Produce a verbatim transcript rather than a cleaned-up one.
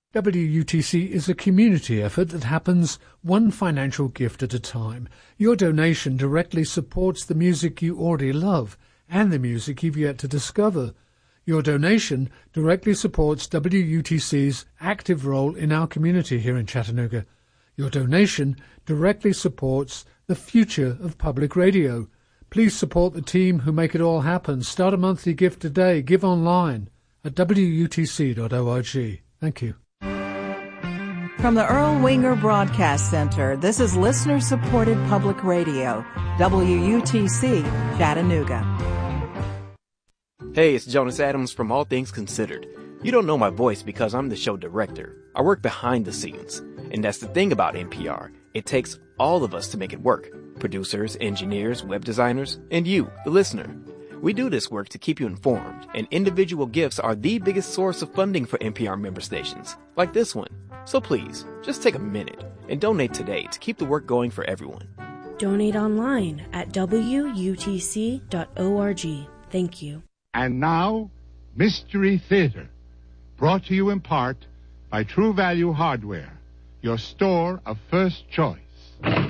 W U T C is a community effort that happens one financial gift at a time. Your donation directly supports the music you already love and the music you've yet to discover. Your donation directly supports W U T C's active role in our community here in Chattanooga. Your donation directly supports the future of public radio. Please support the team who make it all happen. Start a monthly gift today. Give online at W U T C dot org. Thank you. From the Earl Winger Broadcast Center, this is listener-supported public radio, W U T C, Chattanooga. Hey, it's Jonas Adams from All Things Considered. You don't know my voice because I'm the show director. I work behind the scenes. And that's the thing about N P R. It takes all of us to make it work. Producers, engineers, web designers, and you, the listener. We do this work to keep you informed, and individual gifts are the biggest source of funding for N P R member stations, like this one. So please, just take a minute and donate today to keep the work going for everyone. Donate online at W U T C dot org. Thank you. And now, Mystery Theater, brought to you in part by True Value Hardware, your store of first choice.